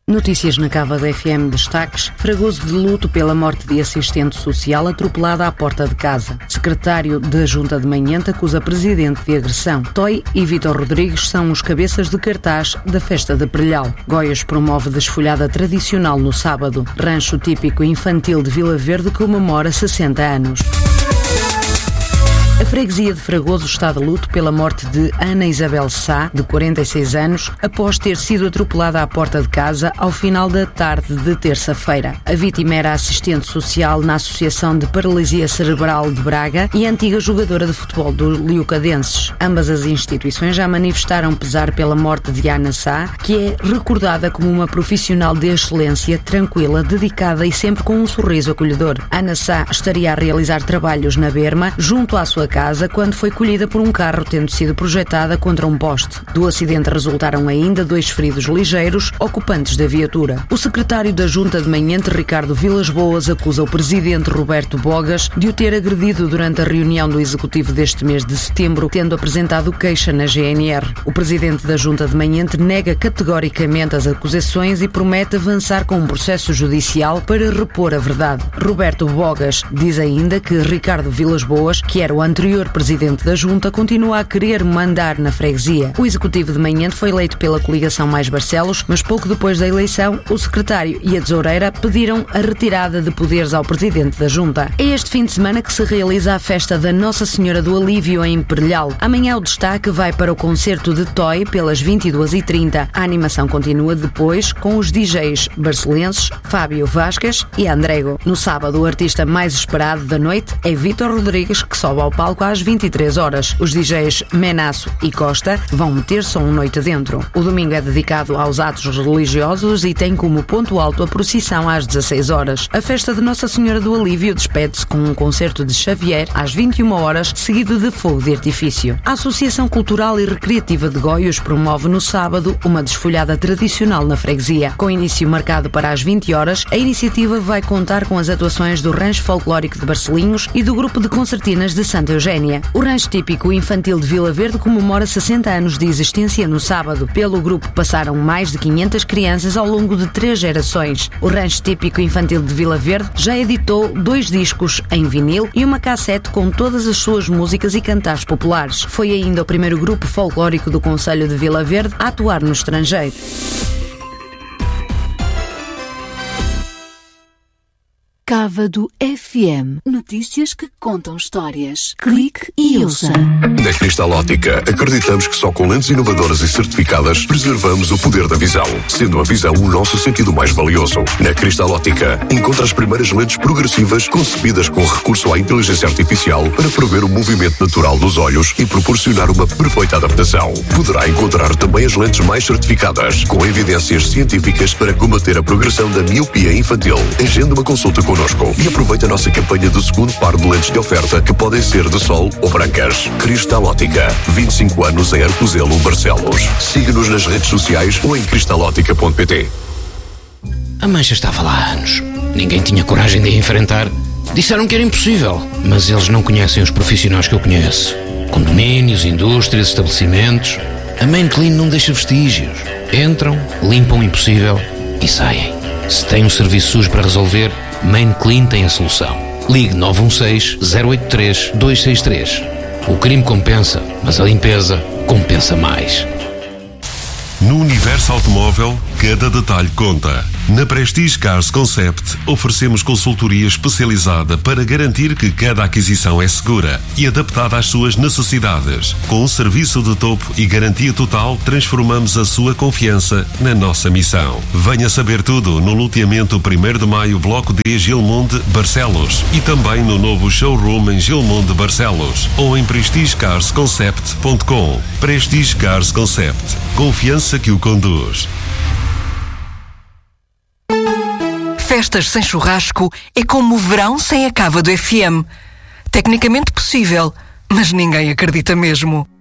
Notícias na Cava da FM. Destaques: Fragoso de luto pela morte de assistente social atropelada à porta de casa. Secretário da Junta de Manhente acusa presidente de agressão. Toy e Vítor Rodrigues são os cabeças de cartaz da festa de Prelhal. Goiás promove desfolhada tradicional no sábado. Rancho típico infantil de Vila Verde comemora 60 anos. A freguesia de Fragoso está de luto pela morte de Ana Isabel Sá, de 46 anos, após ter sido atropelada à porta de casa ao final da tarde de terça-feira. A vítima era assistente social na Associação de Paralisia Cerebral de Braga e antiga jogadora de futebol do Leucadenses. Ambas as instituições já manifestaram pesar pela morte de Ana Sá, que é recordada como uma profissional de excelência, tranquila, dedicada e sempre com um sorriso acolhedor. Ana Sá estaria a realizar trabalhos na berma, junto à sua casa, quando foi colhida por um carro tendo sido projetada contra um poste. Do acidente resultaram ainda 2 feridos ligeiros, ocupantes da viatura. O secretário da Junta de Manhente, Ricardo Vilas Boas, acusa o presidente Roberto Bogas de o ter agredido durante a reunião do Executivo deste mês de setembro, tendo apresentado queixa na GNR. O presidente da Junta de Manhente nega categoricamente as acusações e promete avançar com um processo judicial para repor a verdade. Roberto Bogas diz ainda que Ricardo Vilas Boas, que era o anterior presidente da Junta, continua a querer mandar na freguesia. O Executivo de Manhente foi eleito pela coligação Mais Barcelos, mas pouco depois da eleição, o secretário e a tesoureira pediram a retirada de poderes ao presidente da Junta. É este fim de semana que se realiza a festa da Nossa Senhora do Alívio em Prelhal. Amanhã o destaque vai para o concerto de Toy pelas 22h30. A animação continua depois com os DJs barcelenses Fábio Vasquez e Andrego. No sábado, o artista mais esperado da noite é Vítor Rodrigues, que sobe ao palco às 23 horas. Os DJs Menaço e Costa vão meter som noite dentro. O domingo é dedicado aos atos religiosos e tem como ponto alto a procissão às 16 horas. A festa de Nossa Senhora do Alívio despede-se com um concerto de Xavier às 21 horas, seguido de fogo de artifício. A Associação Cultural e Recreativa de Goiás promove no sábado uma desfolhada tradicional na freguesia. Com início marcado para as 20 horas, a iniciativa vai contar com as atuações do Rancho Folclórico de Barcelinhos e do Grupo de Concertinas de Santa Eugénia. O Rancho Típico Infantil de Vila Verde comemora 60 anos de existência no sábado. Pelo grupo passaram mais de 500 crianças ao longo de 3 gerações. O Rancho Típico Infantil de Vila Verde já editou 2 discos em vinil e uma cassete com todas as suas músicas e cantares populares. Foi ainda o primeiro grupo folclórico do concelho de Vila Verde a atuar no estrangeiro. Cávado FM. Notícias que contam histórias. Clique e ouça. Na Cristal Ótica, acreditamos que só com lentes inovadoras e certificadas preservamos o poder da visão, sendo a visão o nosso sentido mais valioso. Na Cristal Ótica, encontra as primeiras lentes progressivas concebidas com recurso à inteligência artificial para prever o movimento natural dos olhos e proporcionar uma perfeita adaptação. Poderá encontrar também as lentes mais certificadas, com evidências científicas para combater a progressão da miopia infantil. Agende uma consulta connosco e aproveite a nossa campanha do segundo par de lentes de oferta, que podem ser de sol ou brancas. Cristal Ótica, 25 anos em Arcozelo, Barcelos. Siga-nos nas redes sociais ou em cristalótica.pt. A mancha estava lá há anos. Ninguém tinha coragem de a enfrentar. Disseram que era impossível, mas eles não conhecem os profissionais que eu conheço. Condomínios, indústrias, estabelecimentos. A Main Clean não deixa vestígios. Entram, limpam o impossível e saem. Se tem um serviço sujo para resolver, Main Clean tem a solução. Ligue 916-083-263. O crime compensa, mas a limpeza compensa mais. No universo automóvel, cada detalhe conta. Na Prestige Cars Concept, oferecemos consultoria especializada para garantir que cada aquisição é segura e adaptada às suas necessidades. Com um serviço de topo e garantia total, transformamos a sua confiança na nossa missão. Venha saber tudo no loteamento 1º de Maio, Bloco D, Gilmonde, Barcelos, e também no novo showroom em Gilmonde, Barcelos, ou em prestigecarsconcept.com. Prestige Cars Concept. Confiança que o conduz. Festas sem churrasco é como o verão sem a Cava do FM. Tecnicamente possível, mas ninguém acredita mesmo.